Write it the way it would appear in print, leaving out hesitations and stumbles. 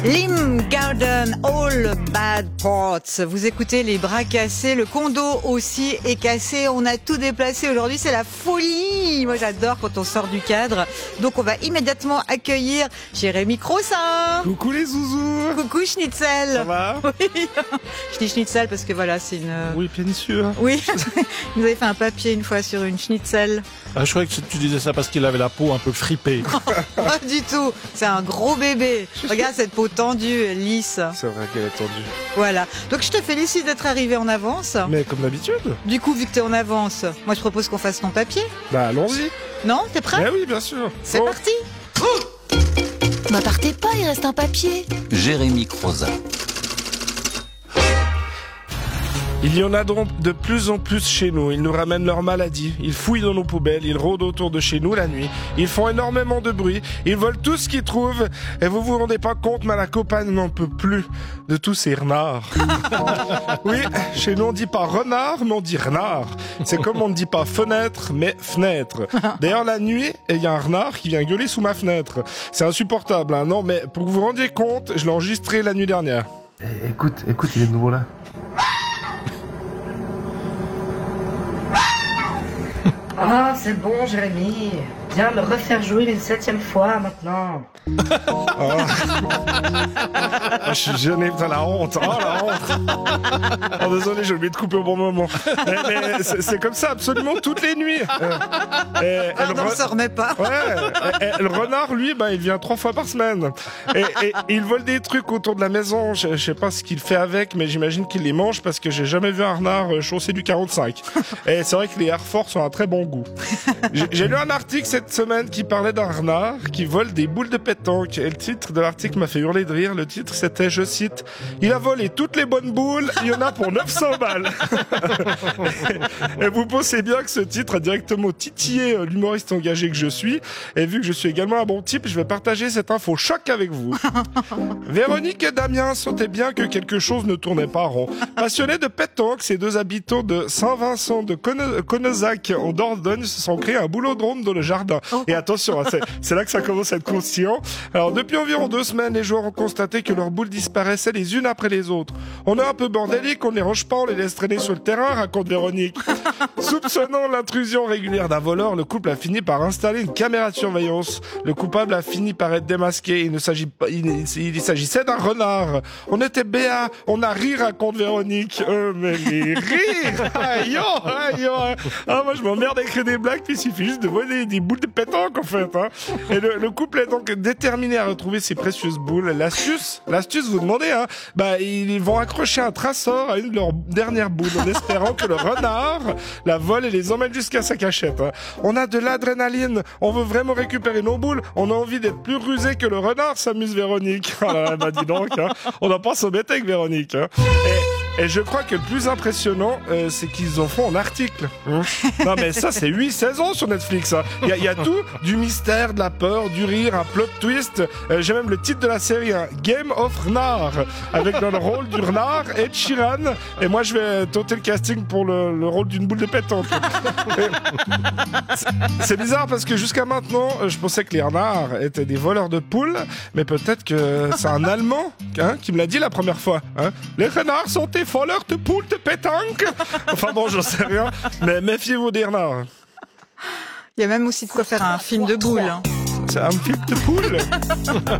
Lim Garden, All Bad Parts. Vous écoutez les bras cassés, le condo aussi est cassé. On a tout déplacé aujourd'hui, c'est la folie. Moi j'adore quand on sort du cadre. Donc on va immédiatement accueillir Jérémy Crossin. Coucou les zouzous. Coucou Schnitzel. Ça va? Oui. Je dis Schnitzel parce que voilà, c'est une... Oui, bien sûr. Oui, vous avez fait un papier une fois sur une Schnitzel. Ah, je croyais que tu disais ça parce qu'il avait la peau un peu fripée. Pas du tout, c'est un gros bébé. Regarde cette peau tendue, lisse. C'est vrai qu'elle est tendue. Voilà, donc je te félicite d'être arrivé en avance. Mais comme d'habitude. Du coup, vu que t'es en avance, moi je propose qu'on fasse ton papier. Bah allons-y. Non, t'es prêt? Mais oui, bien sûr. C'est parti. Bah partez pas, il reste un papier. Jérémy Crossin. Il y en a donc de plus en plus chez nous. Ils nous ramènent leurs maladies. Ils fouillent dans nos poubelles. Ils rôdent autour de chez nous la nuit. Ils font énormément de bruit. Ils volent tout ce qu'ils trouvent. Et vous vous rendez pas compte, mais la campagne n'en peut plus de tous ces renards. Oui, chez nous on dit pas renard, mais on dit renard. C'est comme on ne dit pas fenêtre, mais fenêtre. D'ailleurs, la nuit, il y a un renard qui vient gueuler sous ma fenêtre. C'est insupportable, hein. Non, mais pour que vous vous rendiez compte, je l'ai enregistré la nuit dernière. Écoute, il est de nouveau là. Ah, c'est bon, Jérémy. Viens me refaire jouer une 7e fois, maintenant. Oh. Je suis gêné, putain, la honte. Oh, la honte. Oh, désolé, j'ai oublié de couper au bon moment. Mais c'est comme ça absolument toutes les nuits. Pardon, on s'en remet pas. Ouais. Et le renard, lui, il vient 3 fois par semaine. Et il vole des trucs autour de la maison. Je sais pas ce qu'il fait avec, mais j'imagine qu'il les mange parce que j'ai jamais vu un renard chausser du 45. Et c'est vrai que les Air Force ont un très bon goût. J'ai lu un article cette semaine qui parlait d'un renard qui vole des boules de pétanque. Et le titre de l'article m'a fait hurler de rire. Le titre, c'était, je cite, « Il a volé toutes les bonnes boules, il y en a pour 900 balles. » Et vous pensez bien que ce titre a directement titillé l'humoriste engagé que je suis. Et vu que je suis également un bon type, je vais partager cette info choc avec vous. Véronique et Damien sentaient bien que quelque chose ne tournait pas rond. Passionnés de pétanque, ces deux habitants de Saint-Vincent de Connezac en Dordogne se sont créés un boulodrome dans le jardin. Et attention, c'est là que ça commence à être conscient. Alors depuis environ 2 semaines, les joueurs ont constaté que leurs boules disparaissaient les unes après les autres. On est un peu bordélique, on ne les range pas, on les laisse traîner sur le terrain, raconte Véronique. Soupçonnant l'intrusion régulière d'un voleur, le couple a fini par installer une caméra de surveillance. Le coupable a fini par être démasqué. Il s'agissait d'un renard. On était béats, on a ri, raconte Véronique. Mais les rires, aïe, aïe, aïe. Ah, moi je m'emmerde à écrire des blagues, puis il suffit juste de voler des boules de pétanque en fait. Hein. Et le couple est donc déterminé à retrouver ces précieuses boules. L'astuce, vous demandez, hein, ils vont accrocher un traceur à une de leurs dernières boules en espérant que le renard la vole et les emmène jusqu'à sa cachette. Hein. On a de l'adrénaline, on veut vraiment récupérer nos boules, on a envie d'être plus rusé que le renard, s'amuse Véronique. Oh là là, dis donc, hein. On n'a pas s'embêter avec Véronique. Hein. Et je crois que le plus impressionnant, c'est qu'ils en font en article. Non mais ça, c'est 8 saisons sur Netflix. Hein. Il y a tout, du mystère, de la peur, du rire, un plot twist. J'ai même le titre de la série, hein, Game of Renard, avec dans le rôle du renard Ed Sheeran. Et moi, je vais tenter le casting pour le rôle d'une boule de pétanque. C'est bizarre parce que jusqu'à maintenant, je pensais que les renards étaient des voleurs de poules, mais peut-être que c'est un Allemand qui me l'a dit la première fois. Hein. Les renards sont des voleurs de poules de pétanque. Enfin bon, j'en sais rien, mais méfiez-vous des renards. Il y a même aussi de quoi faire un film de boules. Hein. C'est un film de poule.